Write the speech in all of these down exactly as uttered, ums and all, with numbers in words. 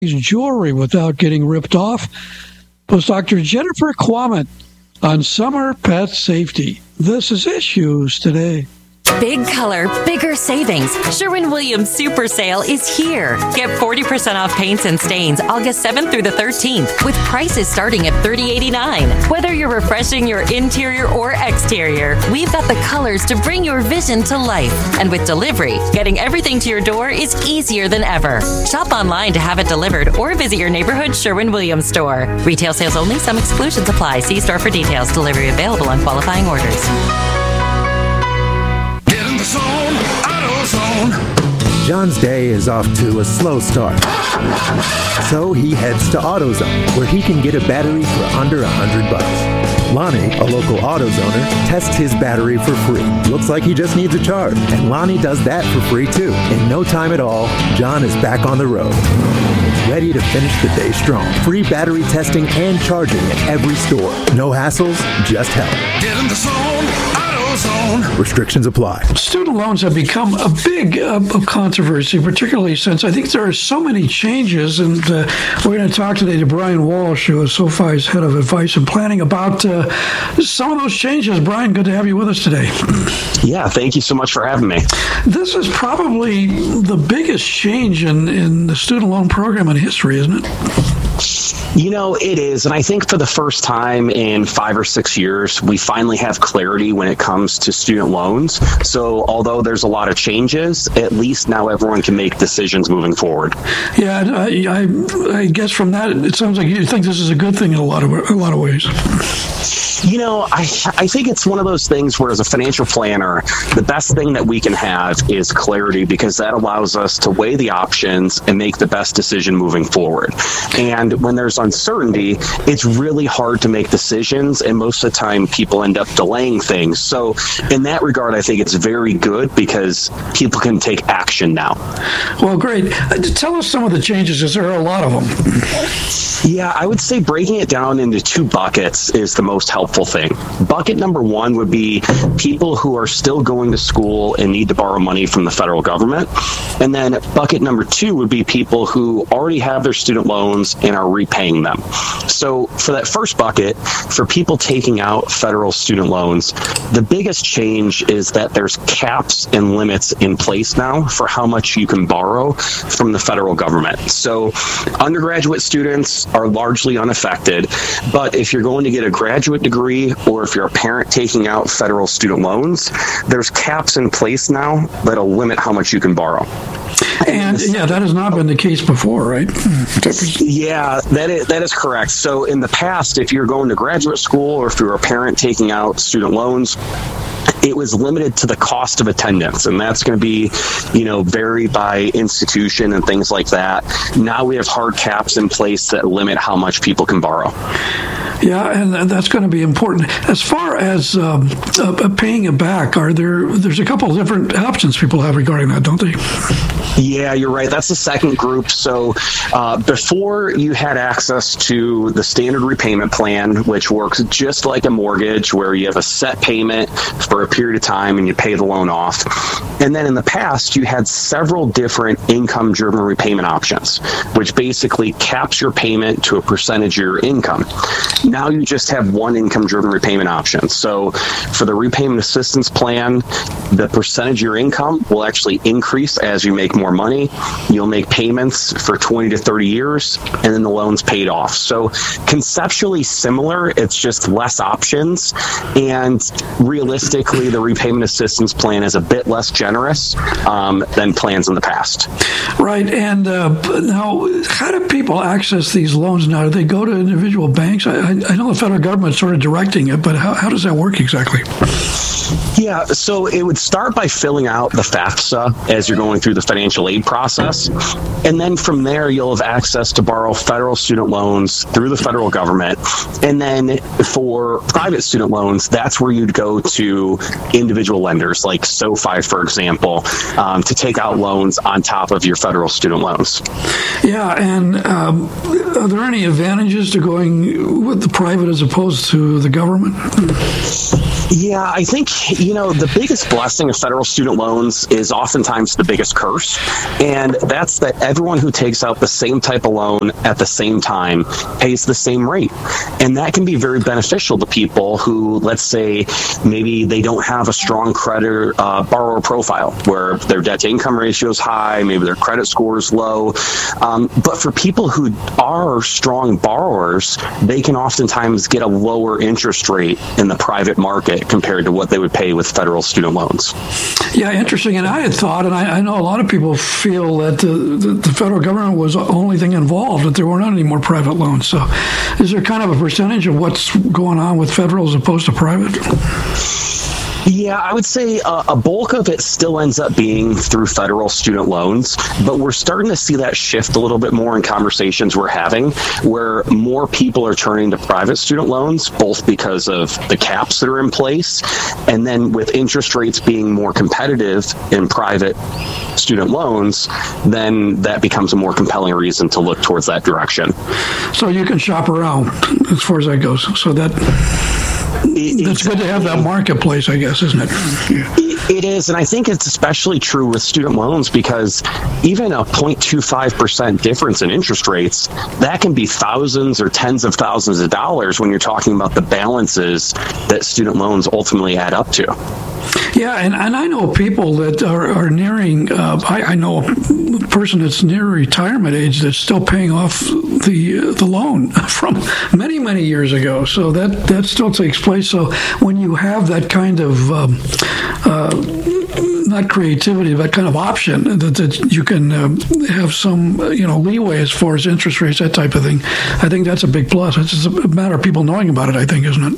jewelry without getting ripped off was Doctor Jennifer Quammen on summer pet safety. This is Issues Today. Big color, bigger savings. Sherwin-Williams Super Sale is here. Get forty percent off paints and stains August seventh through the thirteenth with prices starting at thirty dollars and eighty-nine cents. Whether you're refreshing your interior or exterior, we've got the colors to bring your vision to life. And with delivery, getting everything to your door is easier than ever. Shop online to have it delivered or visit your neighborhood Sherwin-Williams store. Retail sales only. Some exclusions apply. See store for details. Delivery available on qualifying orders. Zone, AutoZone. John's day is off to a slow start. So he heads to AutoZone, where he can get a battery for under a hundred bucks. Lonnie, a local AutoZoner, tests his battery for free. Looks like he just needs a charge, and Lonnie does that for free too. In no time at all, John is back on the road, ready to finish the day strong. Free battery testing and charging at every store. No hassles, just help. Get in the zone, AutoZone. Restrictions apply. Student loans have become a big uh, controversy, particularly since I think there are so many changes. And uh, we're going to talk today to Brian Walsh, who is SoFi's head of advice and planning, about uh, some of those changes. Brian, good to have you with us today. Yeah, thank you so much for having me. This is probably the biggest change in, in the student loan program in history, isn't it? You know, it is. And I think for the first time in five or six years, we finally have clarity when it comes to student loans. So although there's a lot of changes, at least now everyone can make decisions moving forward. Yeah, I, I, I guess from that, it sounds like you think this is a good thing in a lot of a lot of ways. You know, I I think it's one of those things where as a financial planner, the best thing that we can have is clarity, because that allows us to weigh the options and make the best decision moving forward. And when there's uncertainty, it's really hard to make decisions, and most of the time people end up delaying things. So in that regard, I think it's very good because people can take action now. Well, great. Tell us some of the changes, because there are a lot of them. Yeah, I would say breaking it down into two buckets is the most helpful thing. Bucket number one would be people who are still going to school and need to borrow money from the federal government. And then bucket number two would be people who already have their student loans and are repaying them. So for that first bucket, for people taking out federal student loans, the biggest change is that there's caps and limits in place now for how much you can borrow from the federal government. So undergraduate students are largely unaffected, but if you're going to get a graduate degree or if you're a parent taking out federal student loans, there's caps in place now that'll limit how much you can borrow. And yeah, that has not been the case before, right? Yeah, that is, that is correct. So in the past, if you're going to graduate school or if you're a parent taking out student loans, it was limited to the cost of attendance, and that's going to be, you know, vary by institution and things like that. Now we have hard caps in place that limit how much people can borrow. Yeah, and that's going to be important. As far as um, uh, paying it back, are there? There's a couple of different options people have regarding that, don't they? Yeah, you're right. That's the second group. So uh, before you had access to the standard repayment plan, which works just like a mortgage, where you have a set payment for a period of time and you pay the loan off. And then in the past, you had several different income-driven repayment options, which basically caps your payment to a percentage of your income. Now you just have one income-driven repayment option. So for the repayment assistance plan, the percentage of your income will actually increase as you make more money. You'll make payments for twenty to thirty years, and then the loan's paid off. So conceptually similar, it's just less options. And realistically, the repayment assistance plan is a bit less generous um, than plans in the past. Right. And uh, now, how do people access these loans now? Do they go to individual banks? I, I know the federal government's sort of directing it, but how, how does that work exactly? Yeah, so it would start by filling out the FAFSA as you're going through the financial aid process. And then from there, you'll have access to borrow federal student loans through the federal government. And then for private student loans, that's where you'd go to individual lenders like SoFi, for example, um, to take out loans on top of your federal student loans. Yeah, and um, are there any advantages to going with the private as opposed to the government? Yeah, I think, you know, the biggest blessing of federal student loans is oftentimes the biggest curse. And that's that everyone who takes out the same type of loan at the same time pays the same rate. And that can be very beneficial to people who, let's say, maybe they don't have a strong credit uh, borrower profile where their debt to income ratio is high, maybe their credit score is low. Um, but for people who are strong borrowers, they can oftentimes get a lower interest rate in the private market compared to what they would pay with federal student loans. Yeah, interesting. And I had thought, and I, I know a lot of people feel that the, the, the federal government was the only thing involved, that there were not any more private loans. So is there kind of a percentage of what's going on with federal as opposed to private? Yeah, I would say uh, a bulk of it still ends up being through federal student loans, but we're starting to see that shift a little bit more in conversations we're having, where more people are turning to private student loans, both because of the caps that are in place, and then with interest rates being more competitive in private student loans, then that becomes a more compelling reason to look towards that direction. So you can shop around as far as that goes. So that... It's good to have that marketplace, I guess, isn't it? Yeah. It is, and I think it's especially true with student loans because even a zero point two five percent difference in interest rates, that can be thousands or tens of thousands of dollars when you're talking about the balances that student loans ultimately add up to. Yeah, and, and I know people that are, are nearing, uh, I, I know a person that's near retirement age that's still paying off the uh, the loan from many, many years ago. So that, that still takes place. So when you have that kind of, um, uh, not creativity, but kind of option that, that you can uh, have some, uh, you know, leeway as far as interest rates, that type of thing, I think that's a big plus. It's just a matter of people knowing about it, I think, isn't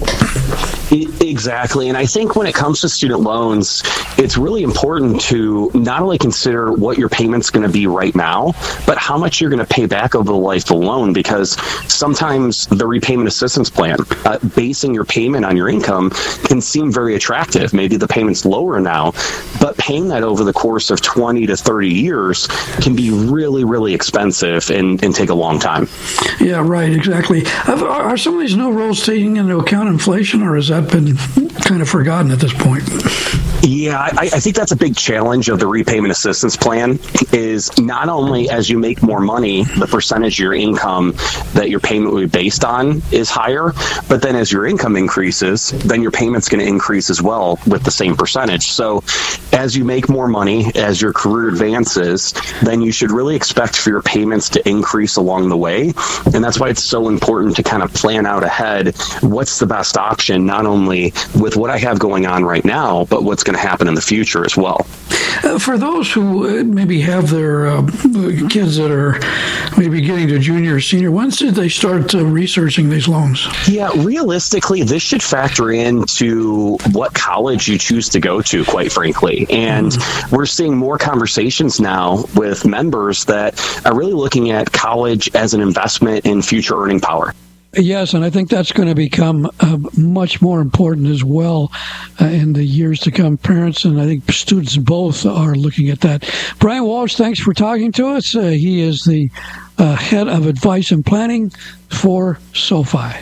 it? Exactly. And I think when it comes to student loans, it's really important to not only consider what your payment's going to be right now, but how much you're going to pay back over the life of the loan, because sometimes the repayment assistance plan, uh, basing your payment on your income, can seem very attractive. Maybe the payment's lower now, but paying that over the course of twenty to thirty years can be really, really expensive and, and take a long time. Yeah, right, exactly. Are some of these new rules taking into account inflation, or has that been kind of forgotten at this point? Yeah, I, I think that's a big challenge of the repayment assistance plan is not only as you make more money, the percentage of your income that your payment will be based on is higher, but then as your income increases, then your payment's going to increase as well with the same percentage. So as you make more money, as your career advances, then you should really expect for your payments to increase along the way. And that's why it's so important to kind of plan out ahead what's the best option, not only with what I have going on right now, but what's going to happen in the future as well. Uh, for those who uh, maybe have their uh, kids that are maybe getting to junior or senior, when should they start uh, researching these loans? Yeah, realistically, this should factor into what college you choose to go to, quite frankly. And mm-hmm. we're seeing more conversations now with members that are really looking at college as an investment in future earning power. Yes, and I think that's going to become uh, much more important as well uh, in the years to come. Parents and I think students both are looking at that. Brian Walsh, thanks for talking to us. Uh, he is the uh, head of advice and planning for SoFi.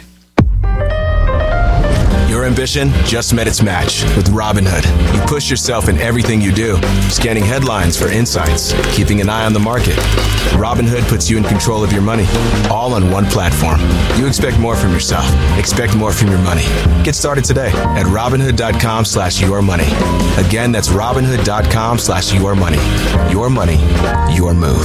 Your ambition just met its match with Robinhood. You push yourself in everything you do, scanning headlines for insights, keeping an eye on the market. Robinhood puts you in control of your money, all on one platform. You expect more from yourself. Expect more from your money. Get started today at Robinhood.com slash your money. Again, that's Robinhood.com slash your money. Your money, your move.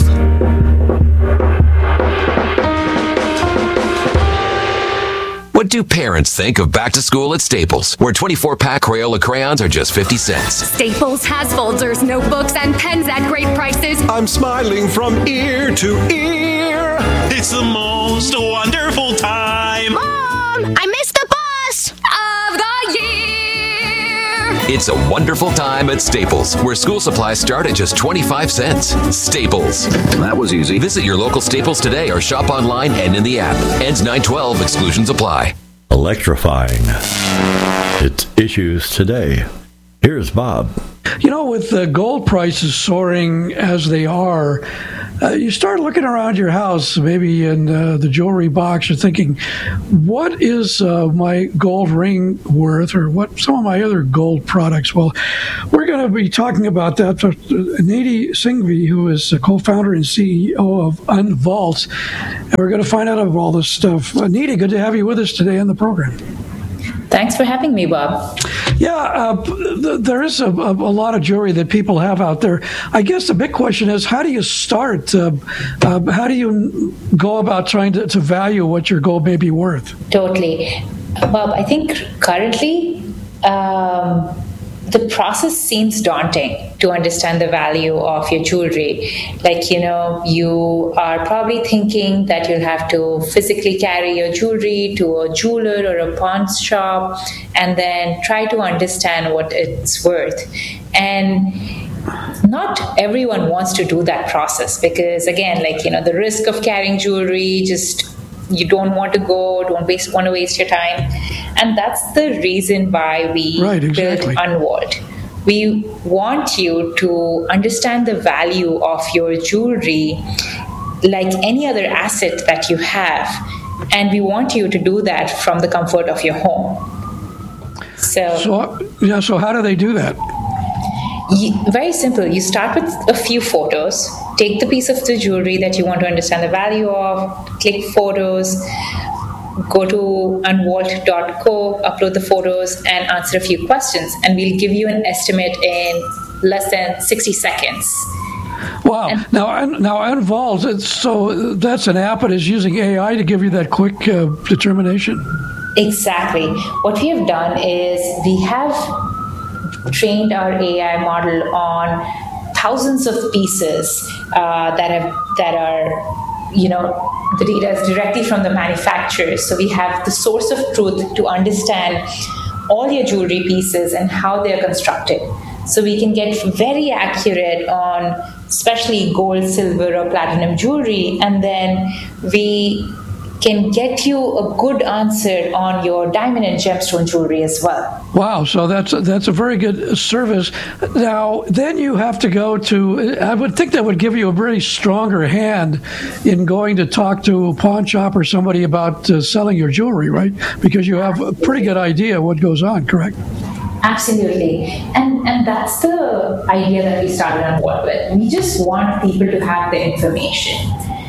What do parents think of back to school at Staples, where twenty-four pack Crayola crayons are just fifty cents? Staples has folders, notebooks, and pens at great prices. I'm smiling from ear to ear. It's the most wonderful time. Mom, I missed the bus of the year. It's a wonderful time at Staples, where school supplies start at just twenty-five cents. Staples. That was easy. Visit your local Staples today or shop online and in the app. Ends nine twelve. Exclusions apply. Electrifying. It's Issues Today. Here's Bob. You know, with the gold prices soaring as they are, uh, you start looking around your house, maybe in uh, the jewelry box, you're thinking, what is uh, my gold ring worth, or what some of my other gold products? Well, we're going to be talking about that. Nidhi Singhvi, who is the co-founder and C E O of Unvault, and we're going to find out about all this stuff. Uh, Nidhi, good to have you with us today on the program. Thanks for having me, Bob. Yeah, uh, th- there is a, a, a lot of jewelry that people have out there. I guess the big question is, how do you start? Uh, uh, how do you go about trying to, to value what your gold may be worth? Totally. Bob, I think currently um, the process seems daunting to understand the value of your jewelry. Like, you know, you are probably thinking that you'll have to physically carry your jewelry to a jeweler or a pawn shop and then try to understand what it's worth. And not everyone wants to do that process because, again, like, you know, the risk of carrying jewelry, just you don't want to go, don't waste, want to waste your time. And that's the reason why we right, exactly. built Unvault. We want you to understand the value of your jewelry like any other asset that you have. And we want you to do that from the comfort of your home. So, so yeah, so how do they do that? You, very simple. You start with a few photos, take the piece of the jewelry that you want to understand the value of, click photos, go to unvault dot co, upload the photos, and answer a few questions. And we'll give you an estimate in less than sixty seconds. Wow. And now, now Unvault, it's, so that's an app that is using A I to give you that quick uh, determination? Exactly. What we have done is we have trained our A I model on thousands of pieces uh, that have that are, you know, the data is directly from the manufacturers. So we have the source of truth to understand all your jewelry pieces and how they are constructed. So we can get very accurate on especially gold, silver, or platinum jewelry, and then we can get you a good answer on your diamond and gemstone jewelry as well. Wow, so that's that's a very good service. Now, then you have to go to, I would think that would give you a very stronger hand in going to talk to a pawn shop or somebody about uh, selling your jewelry, right? Because you have a pretty good idea what goes on, correct? Absolutely. And and that's the idea that we started Unvault with. We just want people to have the information.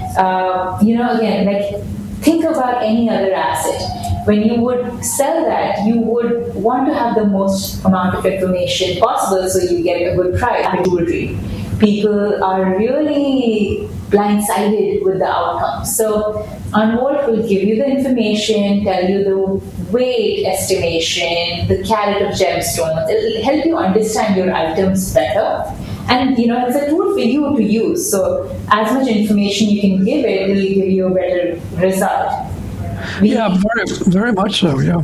Uh, you know, again, like, think about any other asset. When you would sell that, you would want to have the most amount of information possible so you get a good price for jewelry. People are really blindsided with the outcome. So Unvault will give you the information, tell you the weight estimation, the carat of gemstones. It'll help you understand your items better. And, you know, it's a tool for you to use. So as much information you can give it, it will give you a better result. We yeah, very, very much so, yeah.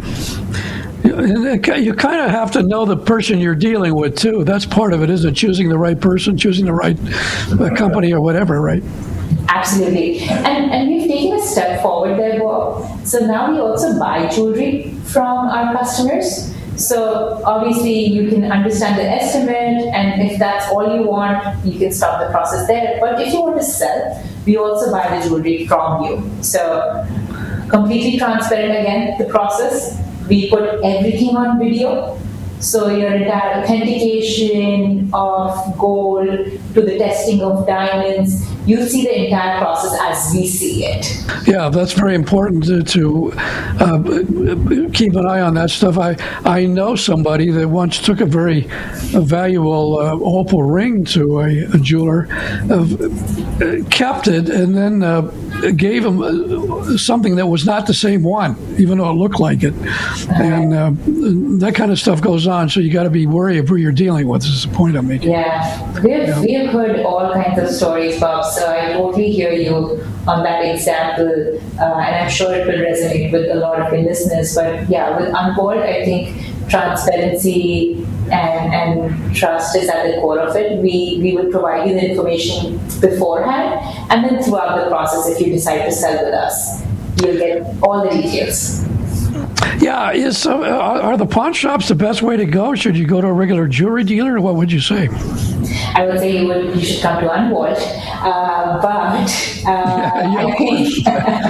You kind of have to know the person you're dealing with, too. That's part of it, isn't it? Choosing the right person, choosing the right uh, company or whatever, right? Absolutely. And, and we've taken a step forward there, Bob. So now we also buy jewelry from our customers. So obviously you can understand the estimate, and if that's all you want, you can stop the process there. But if you want to sell, we also buy the jewelry from you. So completely transparent again, the process. We put everything on video. So your entire authentication of gold to the testing of diamonds, you see the entire process as we see it. Yeah, that's very important to, to uh, keep an eye on that stuff. I, I know somebody that once took a very a valuable uh, opal ring to a, a jeweler, uh, kept it, and then uh, gave him something that was not the same one, even though it looked like it. And uh, that kind of stuff goes on, so you got to be wary of who you're dealing with. This is the point I'm making. Yeah, we've, yeah. we've heard all kinds of stories, Bob, so I totally hear you on that example, uh, and I'm sure it will resonate with a lot of your listeners. But yeah, with Unvault, I think transparency and, and trust is at the core of it. We, we will provide you the information beforehand, and then throughout the process, if you decide to sell with us, you'll get all the details. Yeah, is uh, are the pawn shops the best way to go? Should you go to a regular jewelry dealer? What would you say? I would say you, would, you should come to Unwatch, uh, but uh, yeah, yeah, I think,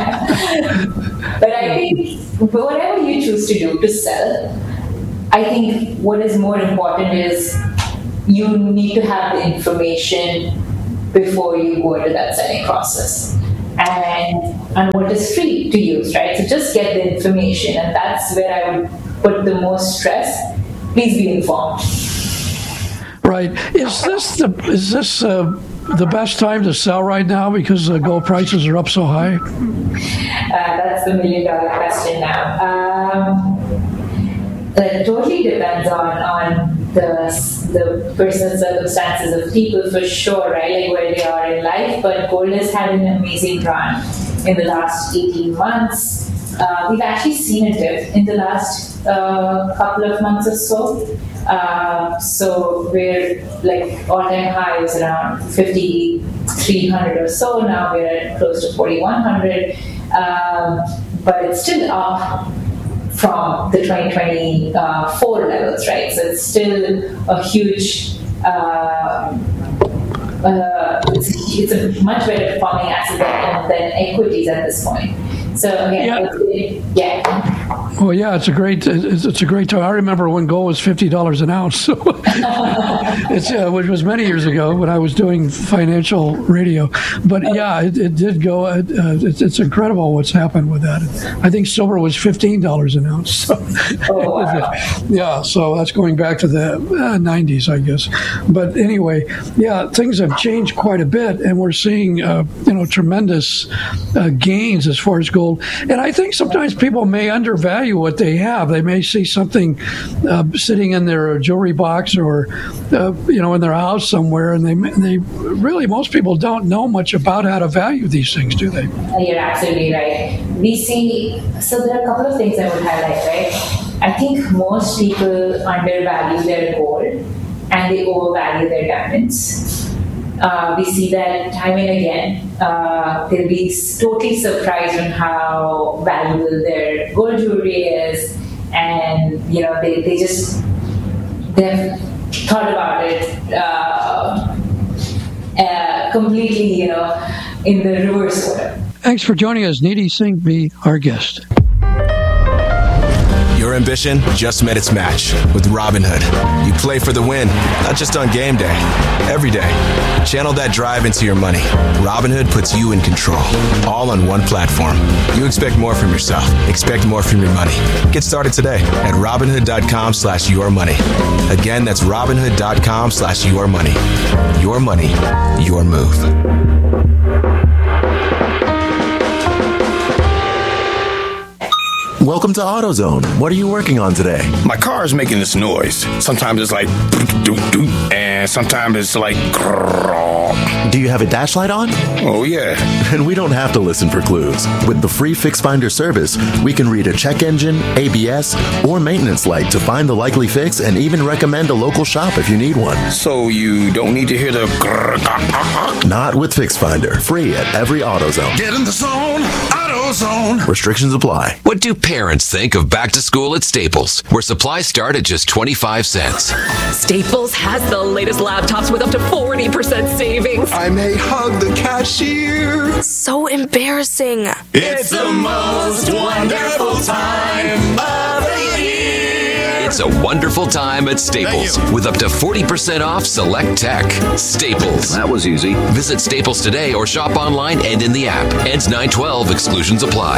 but I think whatever you choose to do to sell, I think what is more important is you need to have the information before you go into that selling process. And and what is free to use, right? So just get the information, and that's where I would put the most stress. Please be informed. Right. Is this the is this uh, the best time to sell right now because the gold prices are up so high? Uh, that's the million dollar question now. Um, it totally depends on on the the personal circumstances of people for sure, right? Like where they are in life. But gold has had an amazing run in the last eighteen months. Uh, we've actually seen a dip in the last uh, couple of months or so. Uh, so we're like all-time high was around fifty-three hundred or so. Now we're at close to forty-one hundred, um, but it's still up from the twenty twenty-four levels, right? So it's still a huge, uh, uh, it's, it's a much better performing asset than, than equities at this point. So again, yeah. yeah. Well, yeah, it's a great it's, it's a great time. I remember when gold was fifty dollars an ounce, so it's uh, which was many years ago when I was doing financial radio. But yeah, it, it did go. Uh, it's, it's incredible what's happened with that. I think silver was fifteen dollars an ounce. So. Oh, wow. Yeah, so that's going back to the uh, nineties, I guess. But anyway, yeah, things have changed quite a bit, and we're seeing uh, you know tremendous uh, gains as far as gold. And I think sometimes people may undervalue what they have. They may see something uh, sitting in their jewelry box or, uh, you know, in their house somewhere, and they they really, most people don't know much about how to value these things, do they? You're absolutely right. We see, so there are a couple of things I would highlight, right? I think most people undervalue their gold and they overvalue their diamonds. Uh, we see that time and again. Uh, they'll be totally surprised on how valuable their gold jewelry is, and you know they, they just they've thought about it uh, uh, completely, you know, in the reverse order. Thanks for joining us. Nidhi Singh be our guest. Your ambition just met its match with Robinhood. You play for the win, not just on game day, every day. Channel that drive into your money. Robinhood puts you in control, all on one platform. You expect more from yourself. Expect more from your money. Get started today at Robinhood.com slash your money. Again, that's Robinhood.com slash your money. Your money, your move. Welcome to AutoZone. What are you working on today? My car is making this noise. Sometimes it's like doot doot, and sometimes it's like grrr. Do you have a dash light on? Oh yeah. And we don't have to listen for clues. With the free Fix Finder service, we can read a check engine, A B S, or maintenance light to find the likely fix and even recommend a local shop if you need one. So you don't need to hear the grrr. Not with Fix Finder. Free at every AutoZone. Get in the zone. AutoZone. Restrictions apply. What do parents think of back to school at Staples, where supplies start at just twenty-five cents? Staples has the latest laptops with up to forty percent savings. I may hug the cashier. So embarrassing. It's the most wonderful time of the year. It's a wonderful time at Staples with up to forty percent off select tech. Staples. That was easy. Visit Staples today or shop online and in the app. Ends nine twelve. Exclusions apply.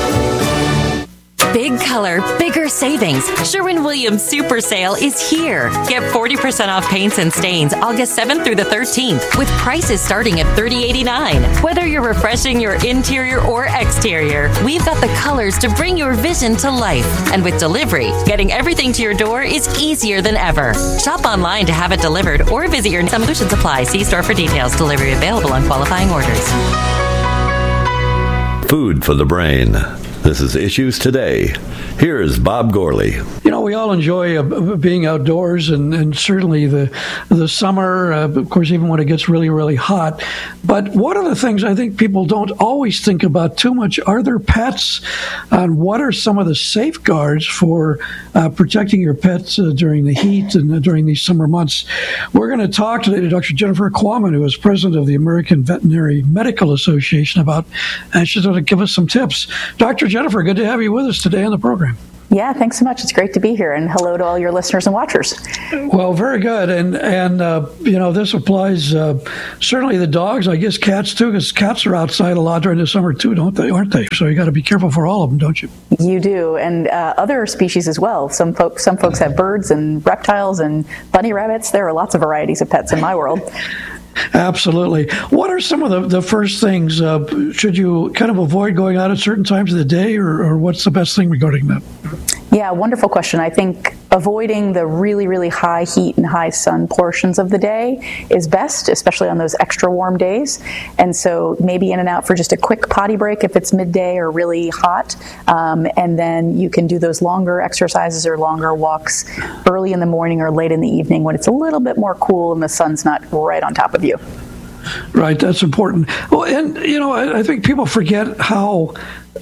Big color, bigger savings. Sherwin-Williams Super Sale is here. Get forty percent off paints and stains August seventh through the thirteenth with prices starting at thirty eighty-nine. Whether you're refreshing your interior or exterior, we've got the colors to bring your vision to life. And with delivery, getting everything to your door is easier than ever. Shop online to have it delivered or visit your Solutions Apply. See store for details. Delivery available on qualifying orders. Food for the brain. This is Issues Today. Here is Bob Gorley. You know, we all enjoy uh, being outdoors, and, and certainly the the summer, uh, of course, even when it gets really, really hot. But one of the things I think people don't always think about too much are their pets, and what are some of the safeguards for uh, protecting your pets uh, during the heat and uh, during these summer months. We're going to talk today to Doctor Jennifer Quammen, who is president of the American Veterinary Medical Association, about, and she's going to give us some tips. Doctor Jennifer, good to have you with us today on the program. Yeah, thanks so much. It's great to be here, and hello to all your listeners and watchers. Well, very good. And, and uh, you know, this applies uh, certainly the dogs, I guess cats too, because cats are outside a lot during the summer too, don't they, aren't they? So you got to be careful for all of them, don't you? You do, and uh, other species as well. Some folks, some folks have birds and reptiles and bunny rabbits. There are lots of varieties of pets in my world. Absolutely. What are some of the, the first things? Uh, should you kind of avoid going out at certain times of the day, or, or what's the best thing regarding that? Yeah, wonderful question. I think avoiding the really, really high heat and high sun portions of the day is best, especially on those extra warm days. And so maybe in and out for just a quick potty break if it's midday or really hot. Um, and then you can do those longer exercises or longer walks early in the morning or late in the evening when it's a little bit more cool and the sun's not right on top of you. Right, that's important. Well, and, you know, I, I think people forget how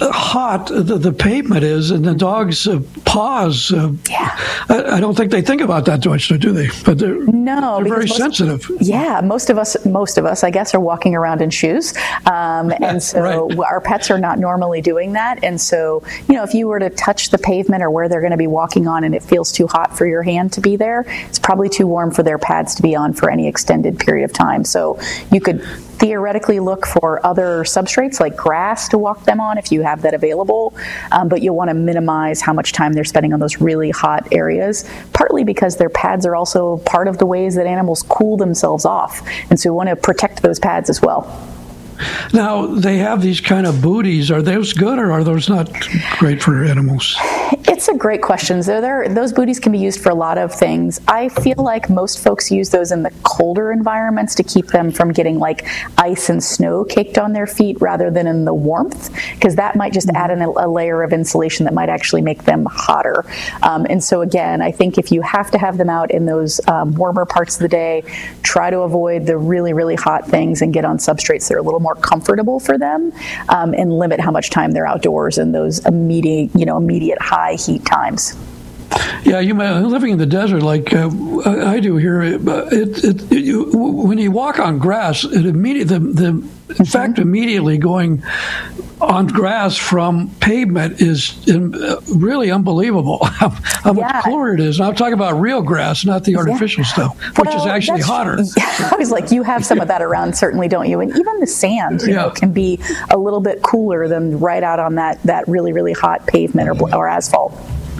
hot the, the pavement is, and the dog's uh, paws. Uh, yeah. I, I don't think they think about that too much, do they? But they're, no, they're very most, sensitive. Yeah, most of us, most of us, I guess, are walking around in shoes, um, and so right. Our pets are not normally doing that. And so, you know, if you were to touch the pavement or where they're going to be walking on, and it feels too hot for your hand to be there, it's probably too warm for their pads to be on for any extended period of time. So you could theoretically look for other substrates like grass to walk them on if you have that available, um, but you'll want to minimize how much time they're spending on those really hot areas, partly because their pads are also part of the ways that animals cool themselves off, and so we want to protect those pads as well. Now, they have these kind of booties. Are those good, or are those not great for animals? It's a great question. So there, those booties can be used for a lot of things. I feel like most folks use those in the colder environments to keep them from getting like ice and snow caked on their feet rather than in the warmth, because that might just add in a, a layer of insulation that might actually make them hotter. Um, and so again, I think if you have to have them out in those um, warmer parts of the day, try to avoid the really, really hot things and get on substrates that are a little more comfortable for them, um, and limit how much time they're outdoors in those immediate, you know, immediate high heat times. Yeah, you may, living in the desert like uh, I do here. It, it, it, you, when you walk on grass, it immediately the, the in mm-hmm. fact immediately going on grass from pavement is in, uh, really unbelievable. How, how yeah. much cooler it is. And I'm talking about real grass, not the artificial yeah. stuff, which well, is actually hotter. Yeah, I was like, you have some of that around, certainly, don't you? And even the sand, you yeah. know, can be a little bit cooler than right out on that that really really hot pavement or, or asphalt.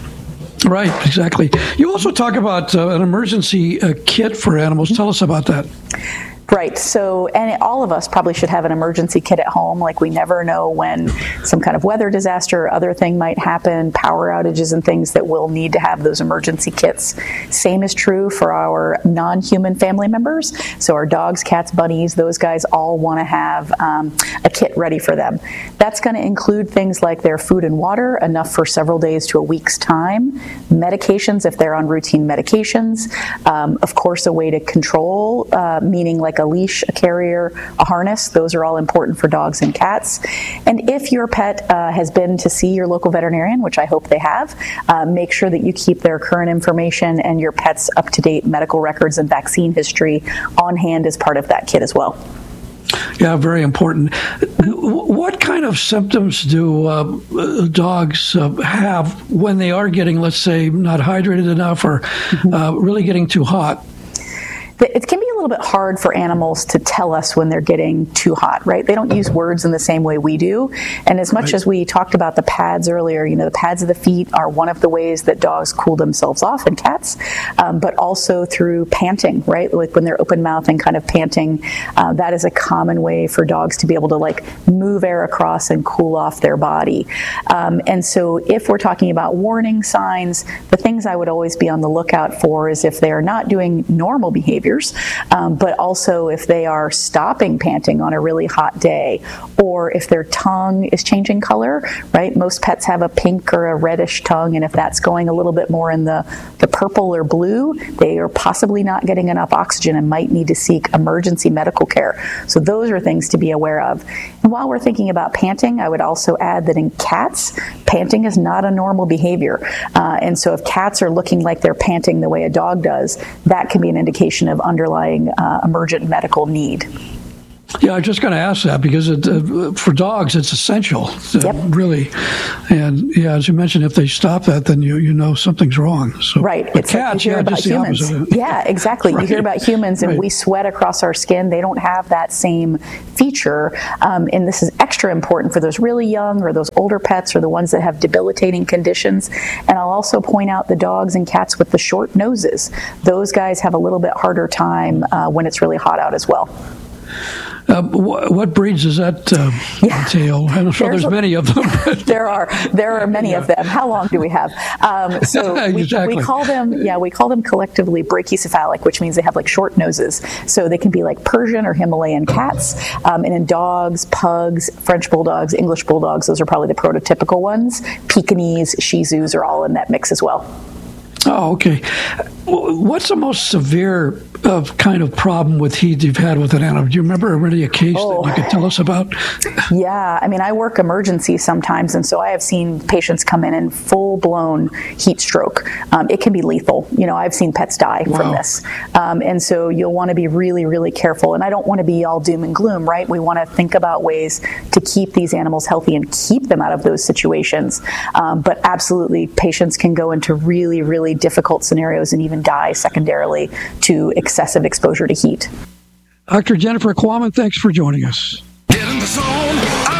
Right, exactly. You also talk about uh, an emergency uh, kit for animals. Tell us about that. Right. So, and all of us probably should have an emergency kit at home. Like, we never know when some kind of weather disaster or other thing might happen, power outages and things that we'll need to have those emergency kits. Same is true for our non-human family members. So our dogs, cats, bunnies, those guys all want to have um, a kit ready for them. That's going to include things like their food and water, enough for several days to a week's time, medications if they're on routine medications, um, of course a way to control, uh, meaning like a leash, a carrier, a harness. Those are all important for dogs and cats. And if your pet uh, has been to see your local veterinarian, which I hope they have, uh, make sure that you keep their current information and your pet's up-to-date medical records and vaccine history on hand as part of that kit as well. Yeah, very important. What kind of symptoms do uh, dogs uh, have when they are getting, let's say, not hydrated enough or uh, really getting too hot? It can be a little bit hard for animals to tell us when they're getting too hot, right? They don't use words in the same way we do. And as much right. as we talked about the pads earlier, you know, the pads of the feet are one of the ways that dogs cool themselves off in cats, um, but also through panting, right? Like when they're open mouth and kind of panting, uh, that is a common way for dogs to be able to like move air across and cool off their body. Um, and so if we're talking about warning signs, the things I would always be on the lookout for is if they are not doing normal behavior, Um, but also if they are stopping panting on a really hot day, or if their tongue is changing color, right? Most pets have a pink or a reddish tongue, and if that's going a little bit more in the, the purple or blue, they are possibly not getting enough oxygen and might need to seek emergency medical care. So those are things to be aware of. And while we're thinking about panting, I would also add that in cats, panting is not a normal behavior. Uh, and so if cats are looking like they're panting the way a dog does, that can be an indication of underlying uh, emergent medical need. Yeah, I was just going to ask that because it, uh, for dogs, it's essential, uh, yep. really. And yeah, as you mentioned, if they stop that, then you you know something's wrong. So, right. But it's cats, like you hear yeah, about just the humans. opposite. Yeah, exactly. Right. You hear about humans, and right. we sweat across our skin. They don't have that same feature, um, and this is extra important for those really young or those older pets or the ones that have debilitating conditions. And I'll also point out the dogs and cats with the short noses. Those guys have a little bit harder time uh, when it's really hot out as well. Uh, wh- what breeds does that uh, yeah. entail? I'm sure there's, there's many of them. there are there are many yeah. of them. How long do we have? Um, so exactly. we, we call them yeah we call them collectively brachycephalic, which means they have like short noses. So they can be like Persian or Himalayan cats, um, and in dogs, pugs, French bulldogs, English bulldogs, those are probably the prototypical ones. Pekingese, Shih Tzus are all in that mix as well. Oh, okay. What's the most severe uh, kind of problem with heat you've had with an animal? Do you remember already a case oh. that you could tell us about? Yeah, I mean, I work emergency sometimes, and so I have seen patients come in in full-blown heat stroke. Um, it can be lethal. You know, I've seen pets die wow. from this. Um, and so you'll want to be really, really careful. And I don't want to be all doom and gloom, right? We want to think about ways to keep these animals healthy and keep them out of those situations. Um, but absolutely, patients can go into really, really difficult scenarios and even die secondarily to excessive exposure to heat. Doctor Jennifer Quammen, thanks for joining us. Get in the zone,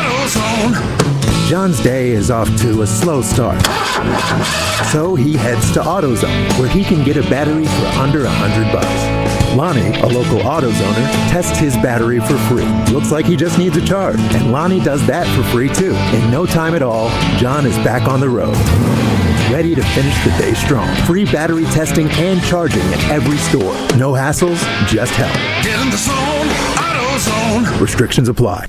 AutoZone. John's day is off to a slow start. So he heads to AutoZone, where he can get a battery for under a hundred bucks. Lonnie, a local AutoZoner, tests his battery for free. Looks like he just needs a charge, and Lonnie does that for free too. In no time at all, John is back on the road, ready to finish the day strong. Free battery testing and charging at every store. No hassles, just help. Get in the zone, AutoZone. Restrictions apply.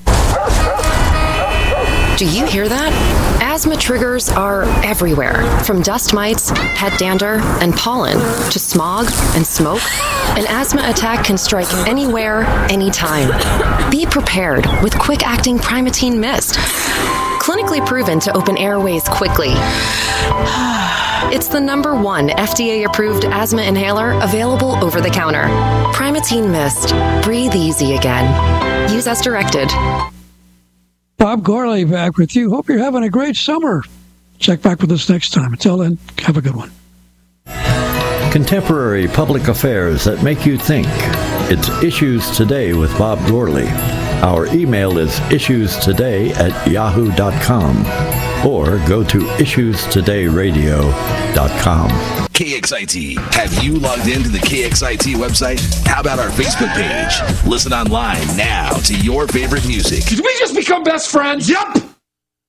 Do you hear that? Asthma triggers are everywhere, from dust mites, pet dander, and pollen, to smog and smoke. An asthma attack can strike anywhere, anytime. Be prepared with quick-acting Primatene Mist. Clinically proven to open airways quickly. It's the number one F D A-approved asthma inhaler available over the counter. Primatene Mist. Breathe easy again. Use as directed. Bob Gourley back with you. Hope you're having a great summer. Check back with us next time. Until then, have a good one. Contemporary public affairs that make you think. It's Issues Today with Bob Gourley. Our email is issuestoday at yahoo dot com or go to issues today radio dot com. K X I T. Have you logged into the K X I T website? How about our Facebook page? Listen online now to your favorite music. Did we just become best friends? Yep!